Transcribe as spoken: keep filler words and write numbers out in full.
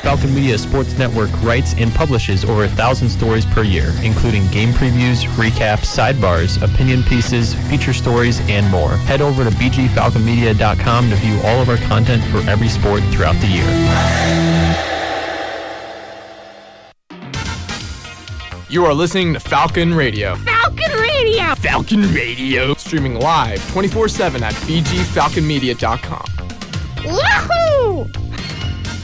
Falcon Media Sports Network writes and publishes over a thousand stories per year, including game previews, recaps, sidebars, opinion pieces, feature stories, and more. Head over to b g falcon media dot com to view all of our content for every sport throughout the year. You are listening to Falcon Radio. Falcon Radio! Falcon Radio! Streaming live twenty-four seven at b g falcon media dot com. Yahoo!